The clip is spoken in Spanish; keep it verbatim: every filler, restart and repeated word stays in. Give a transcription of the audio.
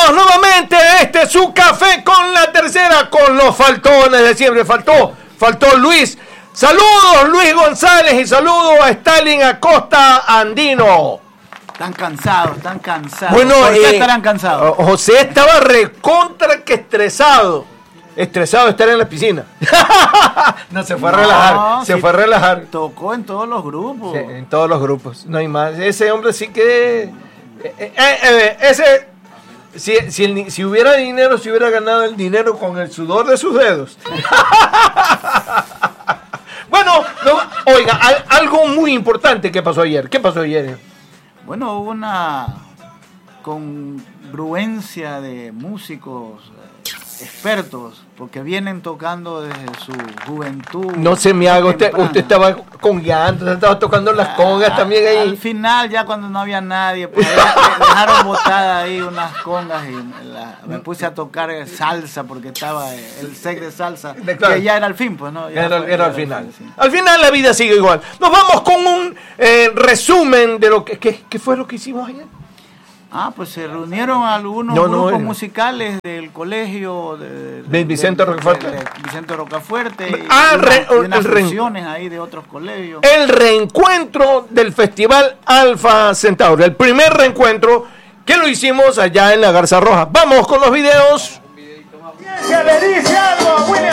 Bienvenidos nuevamente a este su café con la tercera, con los faltones de siempre. Faltó, faltó Luis. Saludos Luis González y saludos a Stalin Acosta Andino. Están cansados, están cansados. Bueno, ¿por qué eh, estarán cansados? José estaba recontra que estresado. Estresado de estar en la piscina. No, se fue a No, relajar. Se sí, fue a relajar. Tocó en todos los grupos. Sí, en todos los grupos. No hay más. Ese hombre sí que... Eh, eh, eh, ese... Si, si, el, si hubiera dinero, si hubiera ganado el dinero con el sudor de sus dedos. Bueno, no, oiga, al, algo muy importante que pasó ayer. ¿Qué pasó ayer? Bueno, hubo una congruencia de músicos expertos, porque vienen tocando desde su juventud. No se me haga, usted, usted estaba congueando, estaba tocando las congas ah, también ahí. Al final, ya cuando no había nadie, pues ahí dejaron botadas ahí unas congas y la, me puse a tocar salsa porque estaba el set de salsa, de, claro, que ya era al fin, pues no. Ya era fue, era ya al final. Al, fin. Al final la vida sigue igual. Nos vamos con un eh, resumen de lo que, ¿qué, qué fue lo que hicimos ayer? Ah, pues se reunieron algunos no, no, grupos no. musicales del colegio de, de, de Vicente Rocafuerte. De, de Vicente Rocafuerte y, ah, y, re, una, y unas el funciones ahí de otros colegios. El reencuentro del Festival Alfa Centauro, el primer reencuentro que lo hicimos allá en la Garza Roja. Vamos con los videos. Que le dice algo a Willy